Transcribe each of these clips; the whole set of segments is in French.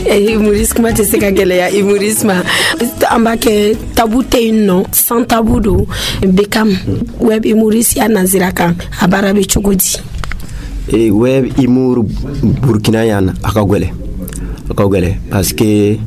Humorisme te se ka gɛlɛya humorisme an b'a kɛ tabu tɛ yen nɔ sans tabu don Beckham web humoriste ya nazira kan a baara bɛ cogo di web humour Burkina yan a ka gɛlɛ parce que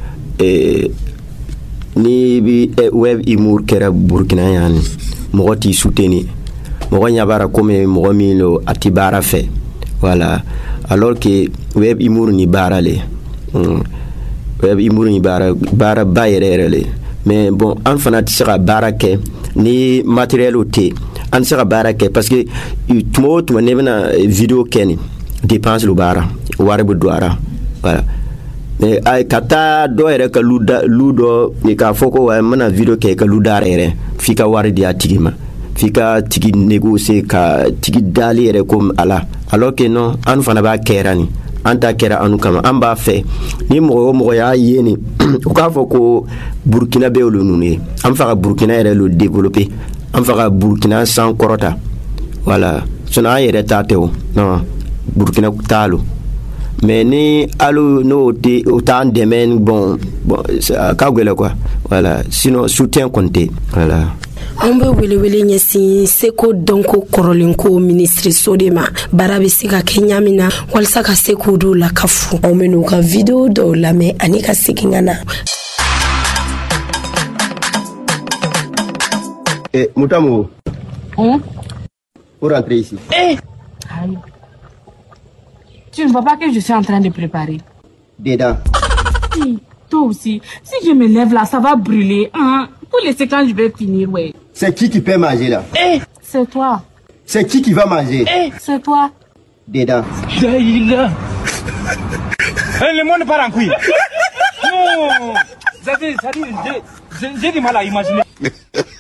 ni bi web humour kɛra Burkina yan mɔgɔ t'i soutenir mɔgɔ ɲabara comme mɔgɔ min lo a ti baara fɛ voilà alors que web humour ni baara le web humour ni baara ba yɛrɛ le mais bon an fana tɛ se ka baara kɛ ni matériel te an tɛ se ka baara kɛ parce que tuma o tuma ne bɛna vidéo kɛ ni dépense lo baara wari bɛ don a ra voilà mais ka taa dɔ yɛrɛ ka lu dɔ k'a fɔ ko n bɛna vidéo kɛ ka lu da yɛrɛ f'i ka wari di a tigi ma f'i ka tigi négocier ka tigi dali yɛrɛ comme ala alors que non an fana b'a kɛra ni an ta kɛra anu kama an b'a fɛ ni mɔgɔ o mɔgɔ y'a ye ni u k'a fɔ ko Burkina bɛ olu ninnu ye an fɛ ka Burkina yɛrɛ lo développer an fɛ ka Burkina san kɔrɔta voilà sinon an yɛrɛ ta tɛ o non Burkina t'a lo mais ni alu n'o t'an dɛmɛ bon ka gɛlɛ quoi voilà sinon soutien kɔni tɛ voilà. An bɛ welewele ɲɛsin seko dɔnko kɔrɔlenko ministre de ma baara bɛ se ka kɛ ɲa min na walasa ka se k'o dɔw lakafu anw bɛ n'u ka video dɔw lamɛn ani ka segin ka na. Moutamo, pour rentrer ici. Tu ne vois pas que je suis en train de préparer? Dedans. Toi aussi, si je me lève là, ça va brûler. Hein? Pour laisser quand je vais finir, ouais. C'est qui peut manger là? C'est toi. C'est qui va manger? C'est toi. Dedans. Le monde part en couille. Non. J'ai du mal à imaginer.